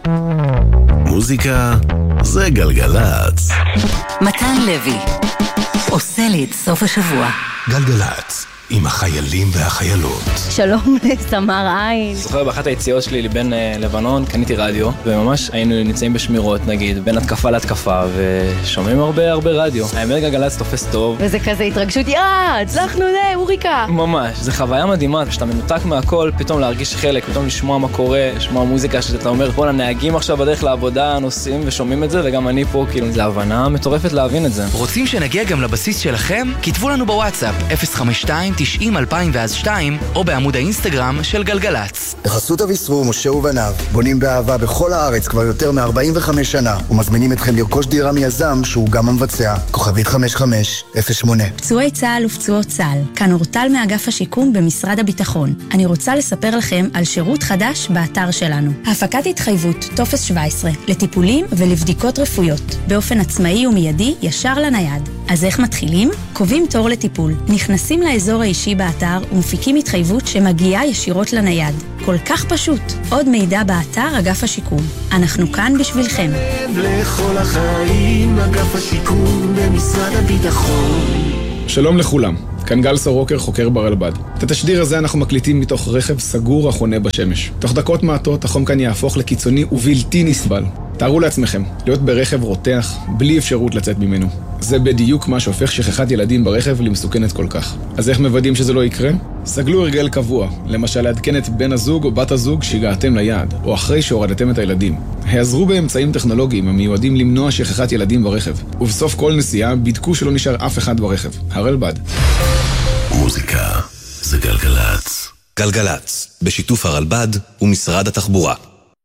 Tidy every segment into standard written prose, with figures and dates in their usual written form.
מוזיקה זה גלגלץ. מתן לוי עושה לי את סוף השבוע. גלגלץ עם החיילים והחיילות. שלום לסמר עין. זוכר באחת היציאות שלי לבין לבנון קניתי רדיו, וממש היינו נמצאים בשמירות נגיד בין התקפה להתקפה ושומעים הרבה רדיו. האמת גלגלץ תופס טוב וזה כזה התרגשות, הצלחנו אוריקה. ממש, זה חוויה מדהימה כשאתה מנותק מהכל, פתאום להרגיש חלק, פתאום לשמוע מה קורה, לשמוע מוזיקה שאתה אומר בוא הנהגים עכשיו בדרך לעבודה נוסעים ושומעים את זה, וגם אני פה כאילו זה הבנה מטורפת להבין את זה. רוצים שנגיע גם לבסיס שלכם? כתבו לנו בוואטסאפ 052-90-2002 או בעמוד האינסטגרם של גלגלץ. בחסות אביסרו, משה ובניו, בונים באהבה בכל הארץ כבר יותר מ-45 שנה ומזמינים אתכם לרכוש דירה מיזם שהוא גם המבצע. כוכבית 5508. פצועי צה"ל ופצועות צה"ל, כאן אורטל מאגף השיקום במשרד הביטחון. אני רוצה לספר לכם על שירות חדש באתר שלנו. הפקת התחייבות, טופס 17, לטיפולים ולבדיקות רפואיות, באופן עצמאי ומיידי ישר לנייד. אז איך מתחילים? קובעים תור לטיפול, נכנסים לאזור האישי באתר ומפיקים התחייבות שמגיעה ישירות לנייד. כל כך פשוט. עוד מידע באתר אגף השיקום. אנחנו כאן בשבילכם. לכל החיים, אגף השיקום במשרד הביטחון. שלום לכולם, כאן גל סורוקר, חוקר ברלב"ד. את התשדיר הזה אנחנו מקליטים מתוך רכב סגור החונה בשמש. תוך דקות מעטות החום כאן יהפוך לקיצוני ובלתי נסבל. תארו לעצמכם, להיות ברכב רותח, בלי אפשרות לצאת ממנו. זה בדיוק מה שהופך שכחת ילדים ברכב למסוכנת כל כך. אז איך מוודאים שזה לא יקרה? סגלו הרגל קבוע, למשל לעדכן את בן הזוג או בת הזוג שהגעתם ליעד, או אחרי שהורדתם את הילדים. העזרו באמצעים טכנולוגיים המיועדים למנוע שכחת ילדים ברכב. ובסוף כל נסיעה בדקו שלא נשאר אף אחד ברכב. הרלב"ד. מוזיקה זה גלגלץ. גלגלץ, בשיתוף הרלב"ד ומשרד התחבורה.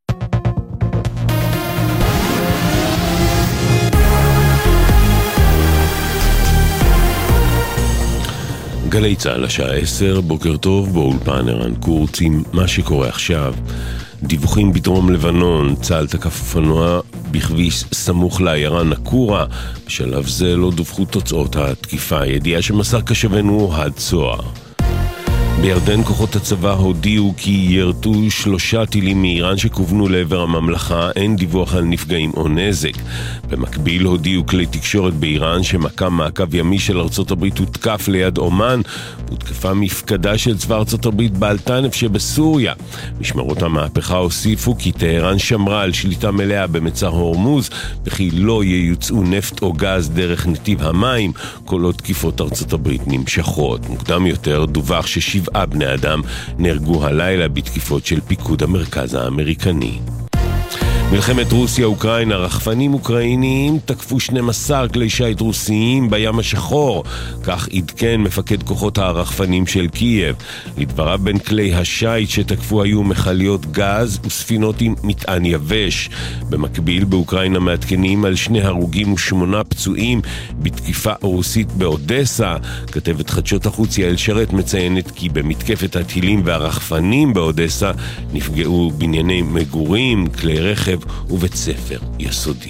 גלי צהל השעה 10, בוקר טוב, באולפן ערן קורץ עם מה שקורה עכשיו. דיווחים בדרום לבנון, צה"ל תקף אופנוע בכביש סמוך לעיירה נקורה. בשלב זה לא דווחו תוצאות התקיפה. ידיעה שמסר קשבנו אוהד צוהר. בירדן כוחות הצבא הודיעו כי ירתו 3 טילים מאיראן שכוונו לעבר הממלכה, אין דיווח על נפגעים או נזק. במקביל הודיעו כלי תקשורת באיראן שמקם מעקב ימי של ארצות הברית הותקף ליד אומן, הותקפה מפקדה של צבא ארצות הברית באלטנף שבסוריה. משמרות המהפכה הוסיפו כי טהרן שמרה על שליטה מלאה במצר הורמוז, וכי לא ייוצאו נפט או גז דרך נתיב המים, כל עוד תקיפות ארצות הברית נמשכות. מוקדם יותר דווח ש7 בני אדם נהרגו הלילה בתקיפות של פיקוד המרכז האמריקני. מלחמת רוסיה-אוקראינה, רחפנים אוקראיניים תקפו 12 כלי שייט רוסיים בים השחור, כך עדכן מפקד כוחות הרחפנים של קייב. לדבריו בין כלי השייט שתקפו היו מכליות גז וספינות עם מטען יבש. במקביל באוקראינה מעדכנים על 2 הרוגים ו8 פצועים בתקיפה רוסית באודסה. כתבת חדשות החוץ יעל שרת מציינת כי במתקפת הטילים והרחפנים באודסה נפגעו בנייני מגורים, כלי רכב ובית ספר יסודי.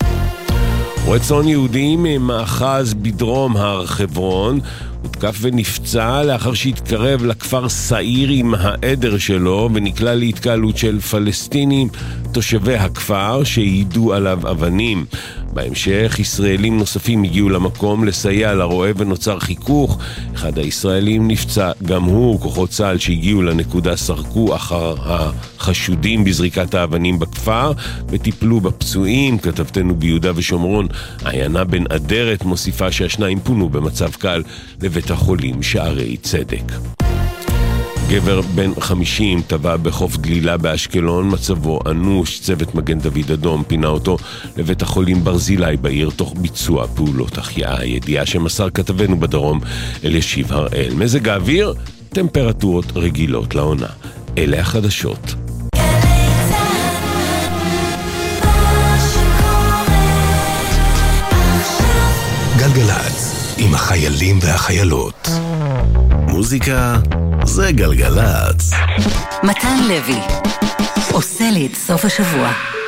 רצון יהודי ממאחז בדרום הר חברון הותקף ונפצע לאחר שהתקרב לכפר סעיר עם העדר שלו ונקלע להתקהלות של פלסטינים תושבי הכפר שהעידו עליו אבנים. בהמשך ישראלים נוספים הגיעו למקום לסייע לרועה ונוצר חיכוך. אחד הישראלים נפצע גם הוא. כוחות צה"ל שהגיעו לנקודה סרקו אחר החשודים בזריקת האבנים בכפר וטיפלו בפצועים. כתבתנו ביהודה ושומרון עיינה בן אדרת מוסיפה שהשניים פונו במצב קל לבית החולים שערי צדק. גבר בן 50 טבע בחוף דלילה באשקלון, מצבו אנוש. צוות מגן דוד אדום פינה אותו לבית החולים ברזילי בעיר תוך ביצוע פעולות החייאה. ידיעה שמסר כתבנו בדרום אלישיב הראל. מזג האוויר, טמפרטורות רגילות לעונה. אלה החדשות. גלגלץ עם החיילים והחיילות. מוזיקה זה גלגלץ. מתן לוי עושה לי את סוף השבוע.